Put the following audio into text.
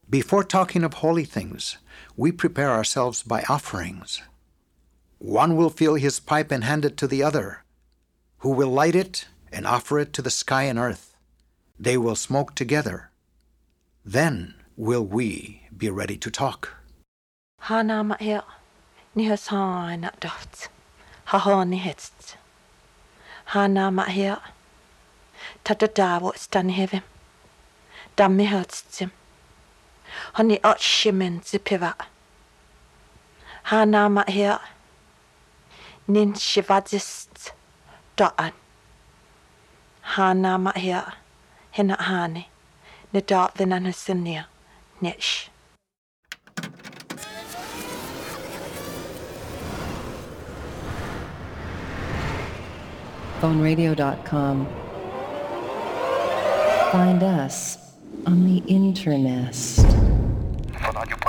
Before talking of holy things, we prepare ourselves by offerings. One will fill his pipe and hand it to the other, who will light it and offer it to the sky and earth. They will smoke together. Then will we be ready to talk. Hana ma'ia, ni hasana dot, hahoni hitst. Hana ma'ia, tatadawo stan heavy. Dammi hurtstim. Honey ot shimin zipiva. Hana ma'ia, nin shivadist da'an. Hana ma'ia, hina hani, ni dot vinan hasinia, nish. PhoneRadio.com. Find us on the internet.